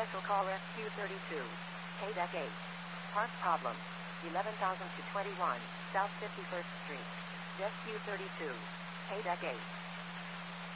Special call SQ32. KDEC 8. Part problem. 11,000 to 21, South 51st Street. SQ32. KDEC 8.